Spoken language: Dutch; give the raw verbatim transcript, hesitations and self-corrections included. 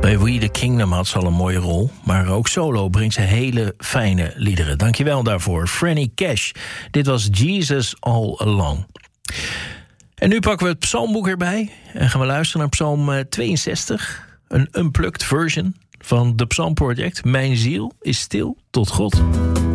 Bij We The Kingdom had ze al een mooie rol, maar ook solo brengt ze hele fijne liederen. Dankjewel daarvoor, Franny Cash. Dit was Jesus All Along. En nu pakken we het psalmboek erbij en gaan we luisteren naar psalm tweeënzestig. Een unplugged version van The Psalm Project. Mijn ziel is stil tot God.